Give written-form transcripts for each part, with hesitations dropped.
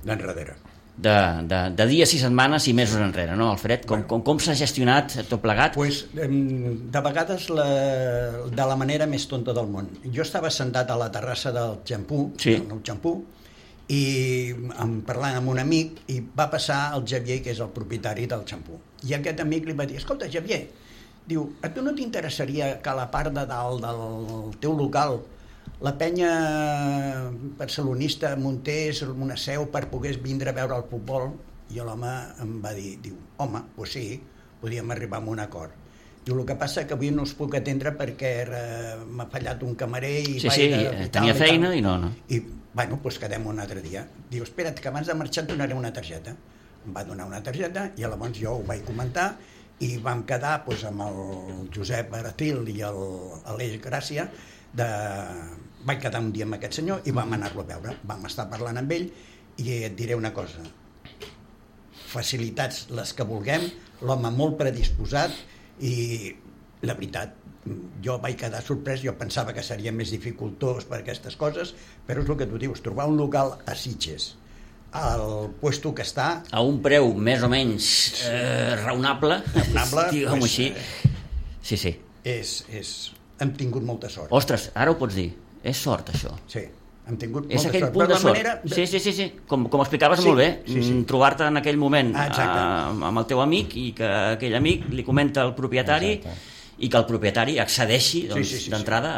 d'enrere. De dies i setmanes i mesos enrere, no, Alfred? Com s'ha gestionat tot plegat? Pues, de vegades de la manera més tonta del món. Jo estava sentat a la terrassa del Xampú, del nou Xampú, i parlant amb un amic, i va passar el Xavier, que és el propietari del Xampú. I aquest amic li va dir: escolta, Xavier, diu, a tu no t'interessaria que a la part de dalt del teu local la penya barcelonista muntés una seu per pogués vindre a veure el futbol? I l'home em va dir, diu, home, doncs sí, podíem arribar a un acord. Diu, el que passa que avui no us puc atendre perquè m'ha fallat un camarer i tenia feina i no. I, bueno, doncs quedem un altre dia. Diu, espera't, que abans de marxar et donaré una targeta. Em va donar una targeta i llavors jo ho vaig comentar i vam quedar doncs, amb el Josep Aratil i l'Aleix Gràcia vaig quedar un dia amb aquest senyor i vam anar-lo a veure, vam estar parlant amb ell i et diré una cosa, facilitats les que vulguem, l'home molt predisposat i la veritat, jo vaig quedar sorprès, jo pensava que seria més dificultós per aquestes coses, però és el que tu dius, trobar un local a Sitges al puesto que està a un preu més o menys raonable, diguem-ho així. Sí. Hem tingut molta sort. Ostres, ara ho pots dir. És sort, això. Sí, hem tingut és molta aquell sort. punt de sort. Sí. Com explicaves molt bé, trobar-te en aquell moment amb el teu amic i que aquell amic li comenta al propietari i que el propietari accedeixi d'entrada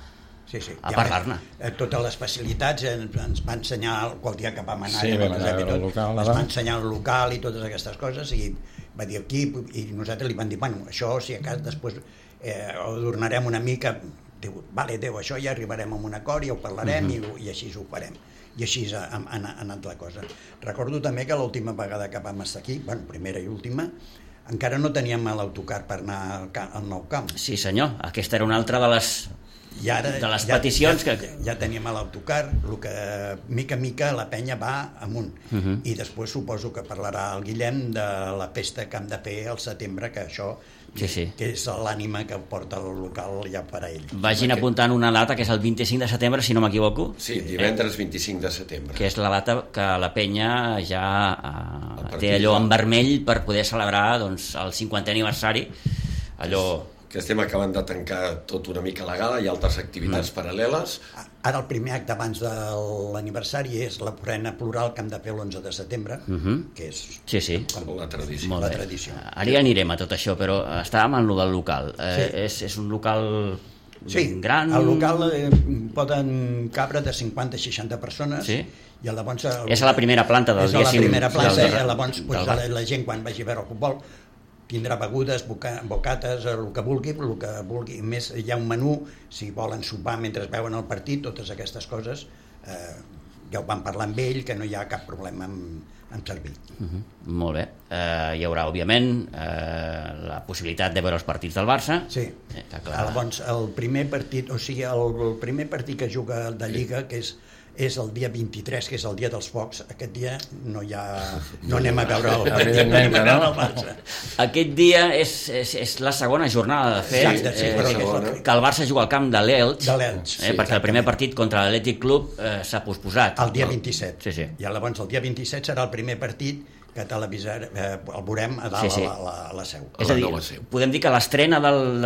a parlar-ne. Totes les facilitats ens va ensenyar qual dia que vam anar ens va ensenyar el local i totes aquestes coses i va dir aquí i nosaltres li vam dir, bueno, això si a cas després ho tornarem una mica. Diu, vale, Déu, això ja arribarem a un acord, ja ho parlarem i així ho farem. I així ha anat la cosa. Recordo també que l'última vegada que vam estar aquí, bueno, primera i última, encara no teníem l'autocar per anar al Nou Camp. Sí, senyor, aquesta era una altra de les peticions que... Ja teníem l'autocar, el que mica en mica la penya va amunt. I després suposo que parlarà el Guillem de la festa que hem de fer al setembre, que això... que és l'ànima que porta el local ja per a ell. Vagin apuntant una data que és el 25 de setembre, si no m'equivoco. Sí, divendres 25 de setembre. Que és la data que la penya ja té allò en vermell per poder celebrar doncs, el 50è aniversari. Allò... que estem acabant de tancar tot una mica la gala, hi ha altres activitats paral·leles. Ara el primer acte abans de l'aniversari és la ofrena floral que hem de fer l'11 de setembre, que és la tradició. Ara ja anirem a tot això, però estàvem en el del local. És un local gran... El local poden cabre de 50 a 60 persones i llavors... És a la primera planta del dia 5. És a la primera planta i llavors la gent quan vagi a veure el futbol tindrà begudes, bocates, el que vulgui. A més, hi ha un menú, si volen sopar mentre veuen el partit, totes aquestes coses, ja ho vam parlar amb ell, que no hi ha cap problema en servir. Molt bé. Hi haurà, òbviament, la possibilitat de veure els partits del Barça. Sí. Llavors, el primer partit que juga de Lliga, que és el dia 23, que és el dia dels focs. Aquest dia no anem a veure el partit del Barça. Aquest dia és la segona jornada, de fet, que el Barça juga al camp de l'Elx, perquè el primer partit contra l'Atlètic Club s'ha posposat. El dia 27. I llavors el dia 27 serà el primer partit que el veurem a dalt a la Seu. És a dir, podem dir que l'estrena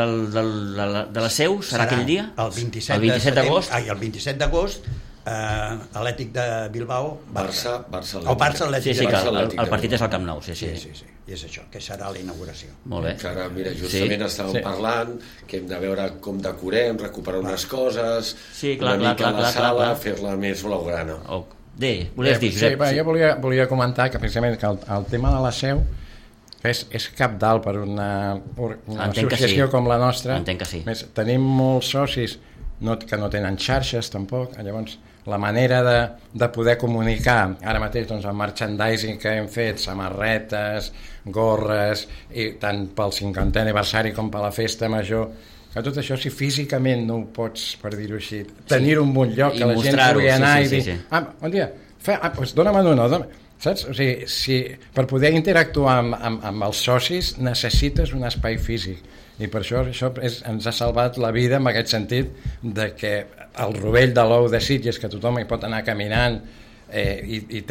de la Seu serà aquell dia? El 27 d'agost? El 27 d'agost, Atlètic de Bilbao, Barça Atlètic. Sí, que el partit és al Camp Nou. Sí, i és això, que serà la inauguració. Molt bé. Ara, mira, justament estàvem parlant que hem de veure com decorem, recuperar unes coses, una mica la sala, fer-la més blaugrana. Volies dir, Josep? Jo volia comentar que precisament que el tema de la Seu és cabdal per una associació com la nostra. Entenc que sí. Tenim molts socis que no tenen xarxes tampoc, llavors la manera de poder comunicar ara mateix doncs, el merchandising que hem fet, samarretes, gorres, i tant pel 50è aniversari com per la festa major, que tot això, si físicament no ho pots, per dir-ho així, tenir-ho en un lloc, que la gent pugui anar i dir, bon dia, doncs dóna'm una, saps? O sigui, per poder interactuar amb els socis necessites un espai físic, i per això ens ha salvat la vida en aquest sentit de que el rovell de l'ou de Sitges, que tothom hi pot anar caminant i